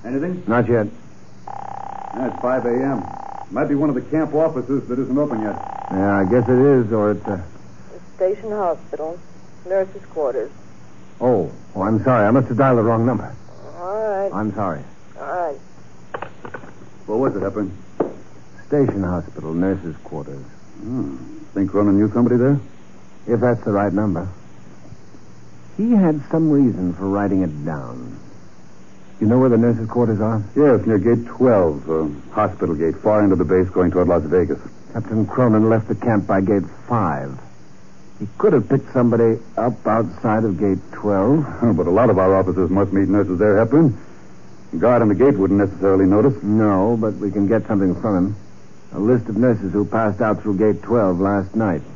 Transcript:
Anything? Not yet. It's 5 a.m. Might be one of the camp offices that isn't open yet. Yeah, I guess it is, or it's Station Hospital. Nurses' quarters. Oh, I'm sorry. I must have dialed the wrong number. All right. I'm sorry. All right. What was it, Hepburn? Station Hospital, nurses' quarters. Think Cronin knew somebody there? If that's the right number. He had some reason for writing it down. You know where the nurses' quarters are? Yes, near Gate 12, hospital gate, far into the base going toward Las Vegas. Captain Cronin left the camp by Gate 5. He could have picked somebody up outside of Gate 12. But a lot of our officers must meet nurses there, Hepburn. The guard on the gate wouldn't necessarily notice. No, but we can get something from him. A list of nurses who passed out through Gate 12 last night.